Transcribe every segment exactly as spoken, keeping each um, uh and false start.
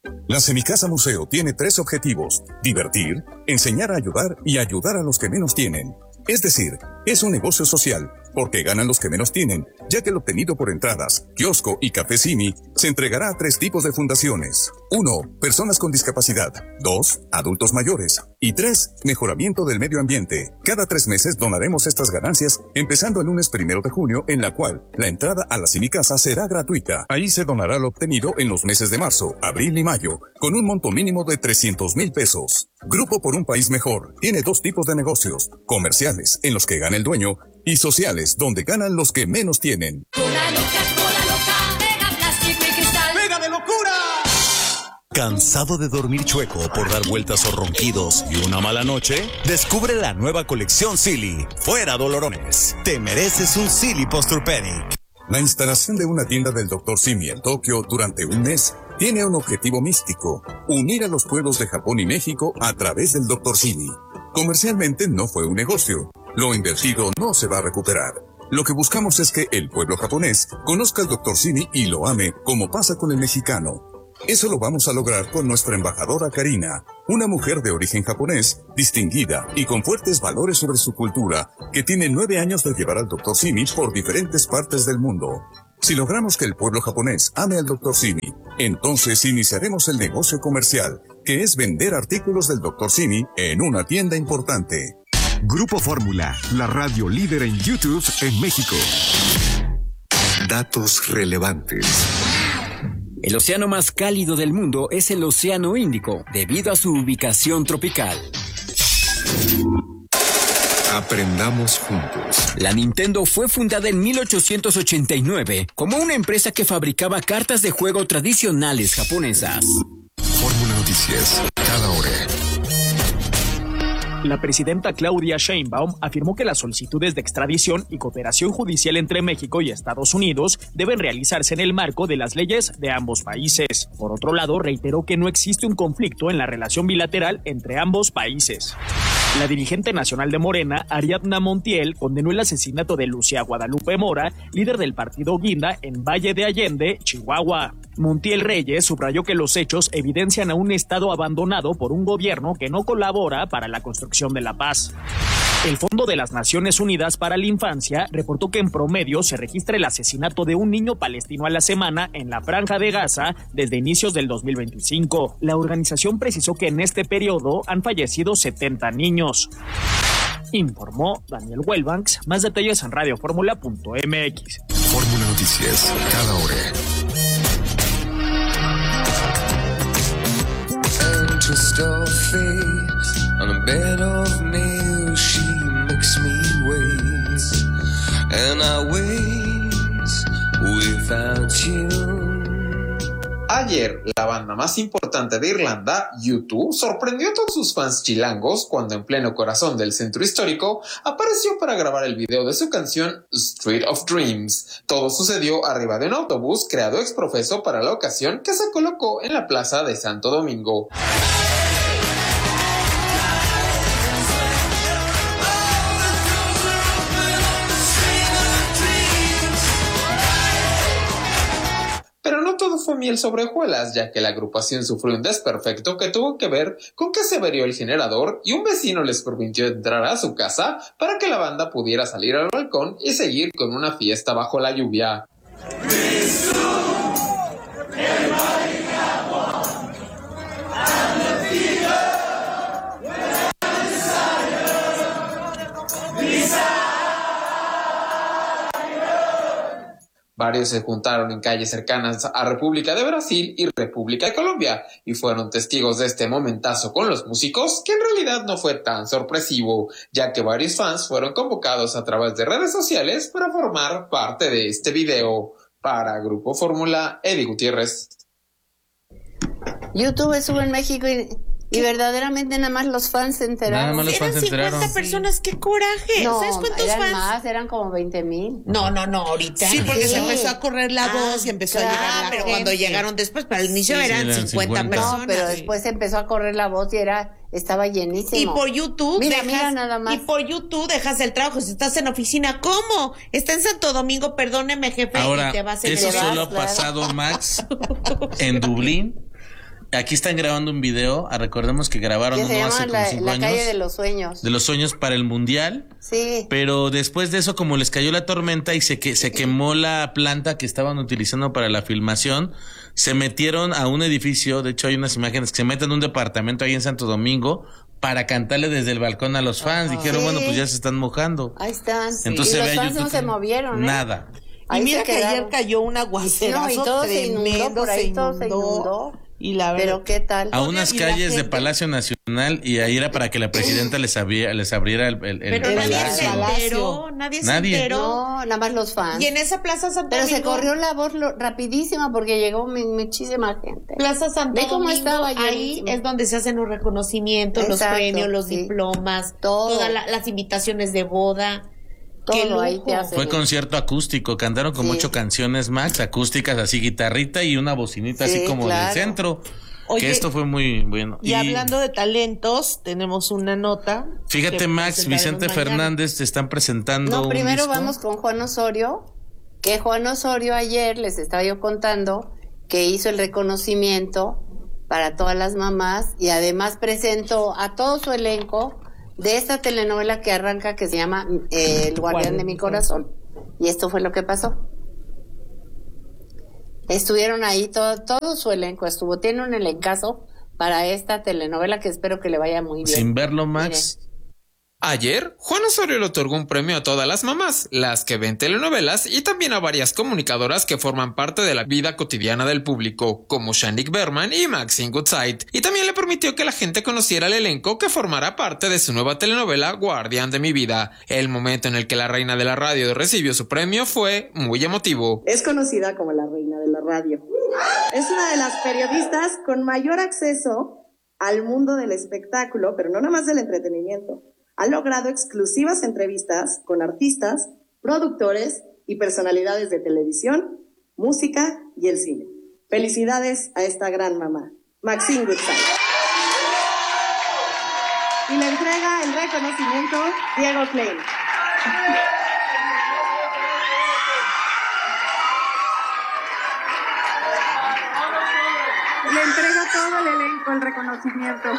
La Semicasa Museo tiene tres objetivos: divertir, enseñar a ayudar y ayudar a los que menos tienen. Es decir, es un negocio social, porque ganan los que menos tienen, ya que el obtenido por entradas, kiosco y café Simi se entregará a tres tipos de fundaciones. Uno, personas con discapacidad. Dos, adultos mayores. Y tres, mejoramiento del medio ambiente. Cada tres meses donaremos estas ganancias, empezando el lunes primero de junio, en la cual la entrada a la Semicasa será gratuita. Ahí se donará lo obtenido en los meses de marzo, abril y mayo, con un monto mínimo de trescientos mil pesos. Grupo por un País Mejor tiene dos tipos de negocios: comerciales, en los que gana el dueño, y sociales, donde ganan los que menos tienen. Cola loca, cola loca, pega plástico y cristal. ¡Pega de locura! ¿Cansado de dormir chueco por dar vueltas o ronquidos y una mala noche? Descubre la nueva colección Silly. Fuera dolorones. Te mereces un Silly Posturpedic. La instalación de una tienda del doctor Simi en Tokio durante un mes tiene un objetivo místico: unir a los pueblos de Japón y México a través del doctor Simi. Comercialmente no fue un negocio. Lo invertido no se va a recuperar. Lo que buscamos es que el pueblo japonés conozca al doctor Simi y lo ame, como pasa con el mexicano. Eso lo vamos a lograr con nuestra embajadora Karina, una mujer de origen japonés, distinguida y con fuertes valores sobre su cultura, que tiene nueve años de llevar al doctor Simi por diferentes partes del mundo. Si logramos que el pueblo japonés ame al doctor Simi, entonces iniciaremos el negocio comercial, que es vender artículos del doctor Simi en una tienda importante. Grupo Fórmula, la radio líder en YouTube en México. Datos relevantes. El océano más cálido del mundo es el Océano Índico, debido a su ubicación tropical. Aprendamos juntos. La Nintendo fue fundada en mil ochocientos ochenta y nueve como una empresa que fabricaba cartas de juego tradicionales japonesas. Fórmula Noticias, cada hora. La presidenta Claudia Sheinbaum afirmó que las solicitudes de extradición y cooperación judicial entre México y Estados Unidos deben realizarse en el marco de las leyes de ambos países. Por otro lado, reiteró que no existe un conflicto en la relación bilateral entre ambos países. La dirigente nacional de Morena, Ariadna Montiel, condenó el asesinato de Lucía Guadalupe Mora, líder del partido Guinda, en Valle de Allende, Chihuahua. Montiel Reyes subrayó que los hechos evidencian a un estado abandonado por un gobierno que no colabora para la construcción de la paz. El Fondo de las Naciones Unidas para la Infancia reportó que en promedio se registra el asesinato de un niño palestino a la semana en la Franja de Gaza desde inicios del dos mil veinticinco. La organización precisó que en este periodo han fallecido setenta niños. Informó Daniel Wellbanks. Más detalles en radio fórmula punto m x. Fórmula Noticias, cada hora. Just a face on a bed of nails, she makes me wait, and I wait without you. Ayer, la banda más importante de Irlanda, U dos, sorprendió a todos sus fans chilangos cuando en pleno corazón del centro histórico apareció para grabar el video de su canción Street of Dreams. Todo sucedió arriba de un autobús creado ex profeso para la ocasión, que se colocó en la plaza de Santo Domingo. Pero no todo fue miel sobre hojuelas, ya que la agrupación sufrió un desperfecto que tuvo que ver con que se averió el generador y un vecino les permitió entrar a su casa para que la banda pudiera salir al balcón y seguir con una fiesta bajo la lluvia. Varios se juntaron en calles cercanas a República de Brasil y República de Colombia y fueron testigos de este momentazo con los músicos, que en realidad no fue tan sorpresivo, ya que varios fans fueron convocados a través de redes sociales para formar parte de este video. Para Grupo Fórmula, Eddie Gutiérrez. YouTube estuvo en México y... Y verdaderamente nada más los fans se enteraron. Nada más los fans se enteraron. cincuenta personas, qué coraje. No, ¿Sabes cuántos eran fans? más, eran como veinte mil. No, no, no, ahorita. Sí, porque sí. se empezó a correr la ah, voz y empezó claro, a llegar la pero gente. cuando llegaron después, para el inicio sí, eran, sí, eran cincuenta, cincuenta personas. No, pero después empezó a correr la voz y era, estaba llenísimo. Y por YouTube mira, dejas, mira nada más. Y por YouTube dejas el trabajo. Si estás en oficina, ¿cómo? Está en Santo Domingo, perdóneme, jefe. Ahora, y te vas a eso llevar, solo ha claro. pasado, Max, en Dublín, Aquí están grabando un video. Ah, recordemos que grabaron Que uno se llama hace como la, cinco la años. calle de los sueños. De los sueños para el mundial. Sí. Pero después de eso, como les cayó la tormenta y se, que, se quemó la planta que estaban utilizando para la filmación, se metieron a un edificio. De hecho, hay unas imágenes que se meten en un departamento ahí en Santo Domingo para cantarle desde el balcón a los fans. Dijeron, Sí. bueno, pues ya se están mojando. Ahí están. Entonces y se los ve a fans no YouTube se que movieron, ¿eh? nada. Ahí y mira se que ayer quedaron. cayó un aguacerazo No, y todo se inundó, tremendo, por ahí se todo se inundó. inundó. Y la verdad, Pero qué tal. A unas Y la calles de gente- Palacio Nacional, y ahí era para que la presidenta les, abría, les abriera el, el, el pero nadie palacio. se enteró, nadie, Nadie. se enteró. No, nada más los fans. Y en esa Plaza Santo Pero se Domingo, corrió la voz lo- rapidísima porque llegó mi- muchísima gente. Plaza Santo Ve cómo Domingo, estaba ahí llenísimo. es donde se hacen los reconocimientos, los Exacto, premios, los sí. diplomas, Todo. todas la- las invitaciones de boda. Qué Todo ahí lujo. te hace. Fue concierto acústico, cantaron como Sí. ocho canciones, Max, acústicas, así guitarrita y una bocinita Sí, así como claro. del centro. Oye, que esto fue muy bueno. Y, hablando de talentos, tenemos una nota. Fíjate, que Max, presentaremos Vicente mañana. Fernández te están presentando. No, un primero disco. vamos con Juan Osorio, que Juan Osorio ayer les estaba yo contando que hizo el reconocimiento para todas las mamás y además presentó a todo su elenco de esta telenovela que arranca que se llama eh, El Guardián de mi Corazón. Y esto fue lo que pasó. Estuvieron ahí todo, todo su elenco estuvo. Tiene un elencazo para esta telenovela que espero que le vaya muy bien. Sin verlo, Max. Ayer, Juan Osorio le otorgó un premio a todas las mamás, las que ven telenovelas y también a varias comunicadoras que forman parte de la vida cotidiana del público, como Shannik Berman y Maxine Goodside, y también le permitió que la gente conociera el elenco que formará parte de su nueva telenovela Guardián de mi vida. El momento en el que la reina de la radio recibió su premio fue muy emotivo. Es conocida como la reina de la radio. Es una de las periodistas con mayor acceso al mundo del espectáculo, pero no nada más del entretenimiento. Ha logrado exclusivas entrevistas con artistas, productores y personalidades de televisión, música y el cine. Felicidades a esta gran mamá, Maxine Goodside. Y le entrega el reconocimiento Diego Klein. Le entrega todo el elenco el reconocimiento.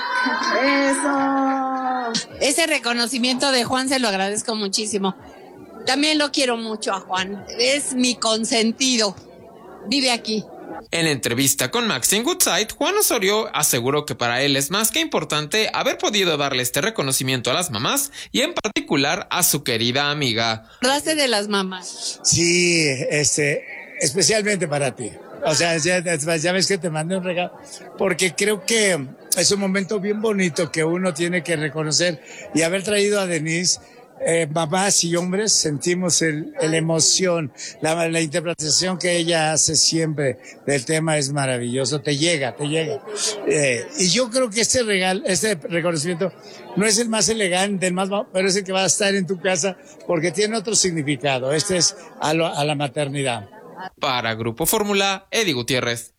Eso. Ese reconocimiento de Juan se lo agradezco muchísimo. También lo quiero mucho a Juan. Es mi consentido. Vive aquí. En la entrevista con Maxine Goodside, Juan Osorio aseguró que para él es más que importante haber podido darle este reconocimiento a las mamás y en particular a su querida amiga. Acordaste de las mamás. Sí, este, especialmente para ti. O sea, ya, ya ves que te mandé un regalo, porque creo que es un momento bien bonito que uno tiene que reconocer y haber traído a Denise. Eh, mamás y hombres sentimos el, el emoción, la, la interpretación que ella hace siempre del tema es maravilloso, te llega, te llega. Eh, y yo creo que este regalo, este reconocimiento no es el más elegante, el más, pero es el que va a estar en tu casa porque tiene otro significado. Este es a, lo, a la maternidad. Para Grupo Fórmula, Eddie Gutiérrez.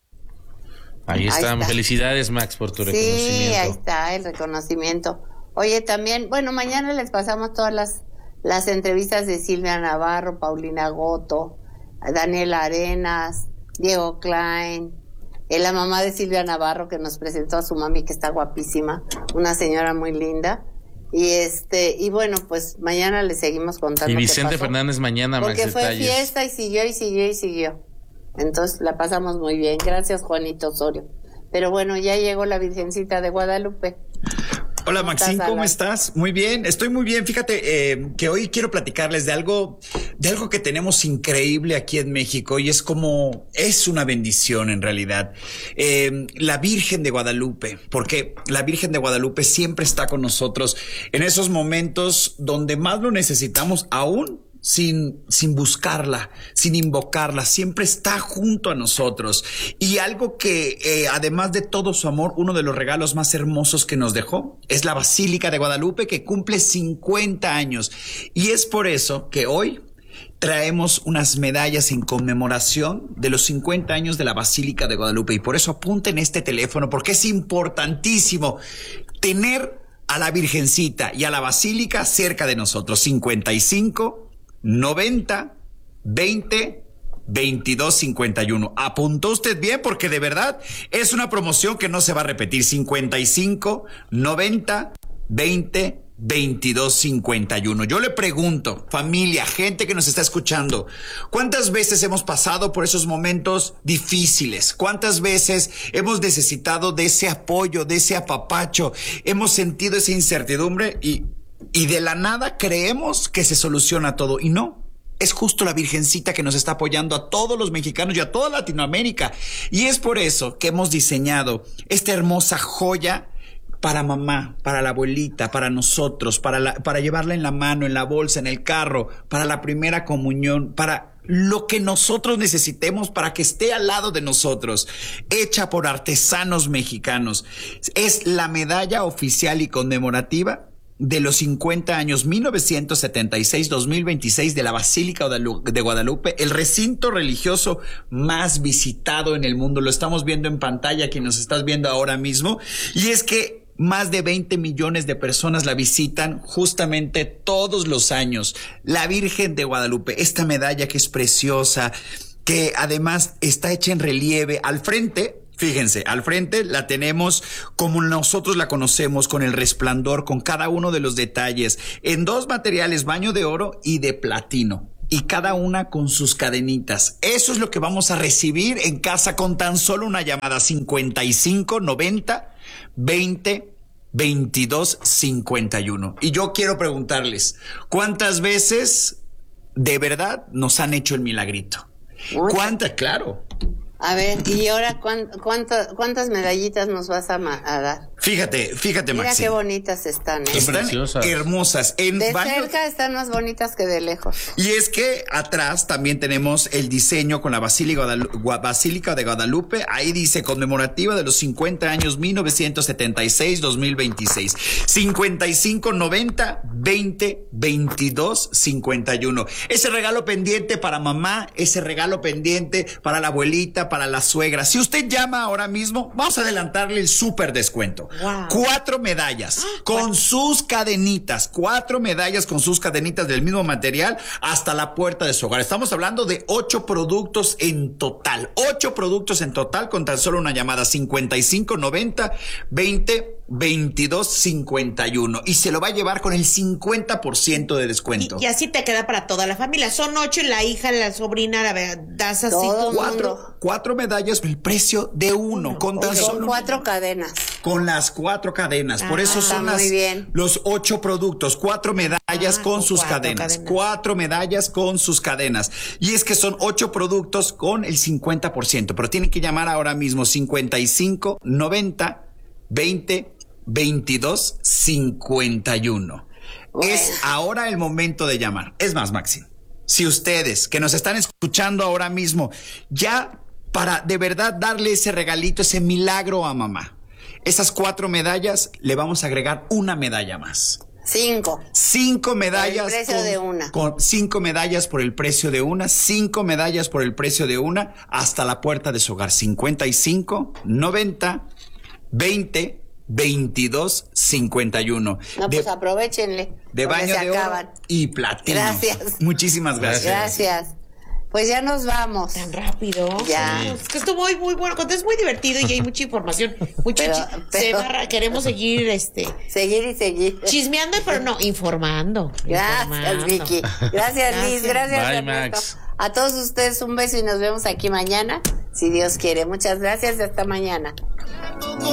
Ahí están. está. Felicidades, Max, por tu Sí, reconocimiento. ahí está el reconocimiento. Oye, también, bueno, mañana les pasamos todas las, las entrevistas de Silvia Navarro, Paulina Goto, Daniela Arenas, Diego Klein, eh, la mamá de Silvia Navarro que nos presentó a su mami que está guapísima, una señora muy linda. Y este, y bueno, pues mañana les seguimos contando. Y qué Vicente pasó. Fernández mañana, Max, Porque fue detalles. fiesta y siguió y siguió y siguió. Entonces la pasamos muy bien. Gracias, Juanito Osorio. Pero bueno, ya llegó la Virgencita de Guadalupe. Hola ¿Cómo Maxine, estás, ¿cómo Alan? estás? Muy bien, estoy muy bien. Fíjate eh, que hoy quiero platicarles de algo, de algo que tenemos increíble aquí en México y es como, es una bendición en realidad. Eh, la Virgen de Guadalupe, porque la Virgen de Guadalupe siempre está con nosotros en esos momentos donde más lo necesitamos, aún sin, sin buscarla, sin invocarla, siempre está junto a nosotros. Y algo que, eh, además de todo su amor, uno de los regalos más hermosos que nos dejó es la Basílica de Guadalupe, que cumple cincuenta años. Y es por eso que hoy traemos unas medallas en conmemoración de los cincuenta años de la Basílica de Guadalupe. Y por eso apunten este teléfono, porque es importantísimo tener a la Virgencita y a la Basílica cerca de nosotros. cincuenta y cinco noventa veinte veintidós cincuenta y uno. Apuntó usted bien porque de verdad es una promoción que no se va a repetir. cincuenta y cinco, noventa, veinte, veintidós cincuenta y uno. Yo le pregunto, familia, gente que nos está escuchando, ¿cuántas veces hemos pasado por esos momentos difíciles? ¿Cuántas veces hemos necesitado de ese apoyo, de ese apapacho? Hemos sentido esa incertidumbre y, y de la nada creemos que se soluciona todo y no. Es justo la Virgencita que nos está apoyando a todos los mexicanos y a toda Latinoamérica. Y es por eso que hemos diseñado esta hermosa joya para mamá, para la abuelita, para nosotros, para, la, para llevarla en la mano, en la bolsa, en el carro, para la primera comunión, para lo que nosotros necesitemos para que esté al lado de nosotros, hecha por artesanos mexicanos. Es la medalla oficial y conmemorativa de los cincuenta años mil novecientos setenta y seis a dos mil veintiséis de la Basílica de Guadalupe, el recinto religioso más visitado en el mundo. Lo estamos viendo en pantalla, quien nos estás viendo ahora mismo, y es que más de veinte millones de personas la visitan justamente todos los años. La Virgen de Guadalupe, esta medalla que es preciosa, que además está hecha en relieve al frente. Fíjense, al frente la tenemos como nosotros la conocemos, con el resplandor, con cada uno de los detalles, en dos materiales, baño de oro y de platino, y cada una con sus cadenitas. Eso es lo que vamos a recibir en casa con tan solo una llamada. Cincuenta y cinco, noventa, veinte, veintidós cincuenta y uno. Y yo quiero preguntarles, ¿cuántas veces de verdad nos han hecho el milagrito? ¿Cuántas? Claro. A ver, ¿y ahora cuán, cuánto, cuántas medallitas nos vas a, ma- a dar? Fíjate, fíjate, Mira Maxi. qué bonitas están, ¿eh? Están preciosas, hermosas. En de baño... cerca están más bonitas que de lejos. Y es que atrás también tenemos el diseño con la Basílica, Guadalu- Basílica de Guadalupe. Ahí dice conmemorativa de los cincuenta años mil novecientos setenta y seis a dos mil veintiséis. cincuenta y cinco, noventa, veinte, veintidós cincuenta y uno. Ese regalo pendiente para mamá, ese regalo pendiente para la abuelita, para la suegra. Si usted llama ahora mismo, vamos a adelantarle el súper descuento. Wow. Cuatro medallas ah, con wow. sus cadenitas, cuatro medallas con sus cadenitas del mismo material hasta la puerta de su hogar. Estamos hablando de ocho productos en total, ocho productos en total con tan solo una llamada. Cincuenta y cinco, noventa, veinte, veintidós cincuenta y uno, y se lo va a llevar con el cincuenta por ciento de descuento. Y, y así te queda para toda la familia. Son ocho, la hija, la sobrina, la das así todo cuatro, mundo. cuatro medallas, el precio de uno, uno. con tan con solo cuatro cadenas. Con las cuatro cadenas. Por ah, eso son las, muy bien. los ocho productos, cuatro medallas ah, con, con sus cadenas, cadenas, cuatro medallas con sus cadenas. Y es que son ocho productos con el cincuenta por ciento, pero tienen que llamar ahora mismo. Cincuenta y cinco, noventa, veinte, veintidós cincuenta y uno. Bueno. Es ahora el momento de llamar. Es más, Maxi, si ustedes que nos están escuchando ahora mismo, ya para de verdad darle ese regalito, ese milagro a mamá, esas cuatro medallas, le vamos a agregar una medalla más. Cinco. Cinco medallas. Por el precio con, de una. Con cinco medallas por el precio de una. Cinco medallas por el precio de una hasta la puerta de su hogar. Cincuenta y cinco, noventa, veinte, veintidós cincuenta y uno. No, de, pues aprovechenle. De baño se de acaban. oro y platino. Gracias. Muchísimas gracias. Gracias. Pues ya nos vamos. Tan rápido. Ya. Sí. Es que estuvo muy, muy bueno. Es muy divertido y hay mucha información. Mucha pero, chi- pero, se barra, queremos seguir este. Seguir y seguir. Chismeando, pero no, informando. Gracias, informando. Vicky. Gracias, gracias, Liz. Gracias, Bye, Ernesto. Max. A todos ustedes un beso y nos vemos aquí mañana, si Dios quiere. Muchas gracias y hasta mañana.